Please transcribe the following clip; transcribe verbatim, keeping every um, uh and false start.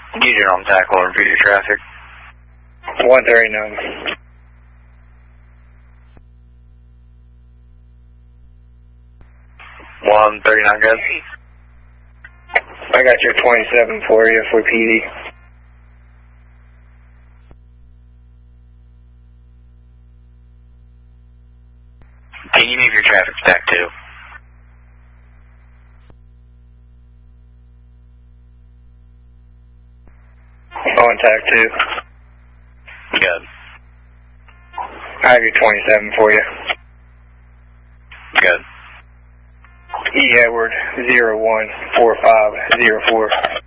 Need it on tackle and repeat your traffic. one thirty-nine. one thirty-nine, good. I got your twenty-seven for you for P D. Can you move your traffic stack too? On tack two. Good. I have your twenty-seven for you. Good. E. Edward zero one four five zero four.